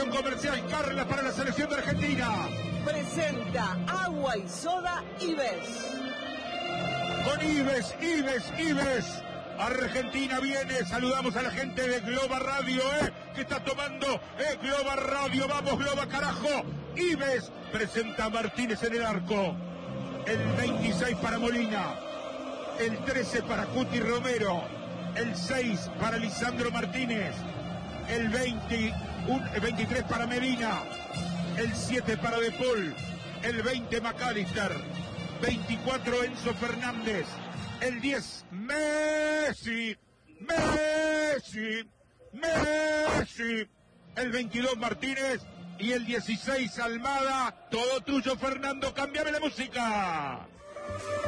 Centro Comercial Carla para la selección de Argentina. Presenta Agua y Soda Ives. Con Ives. Argentina viene, saludamos a la gente de Globa Radio, que está tomando Globa Radio, vamos Globa carajo. Ives presenta a Martínez en el arco, el 26 para Molina, el 13 para Cuti Romero, el 6 para Lisandro Martínez, el 23 para Medina, el 7 para De Paul, el 20 McAllister, 24 Enzo Fernández, el 10 Messi, el 22 Martínez y el 16 Almada. Todo tuyo, Fernando, cámbiame la música.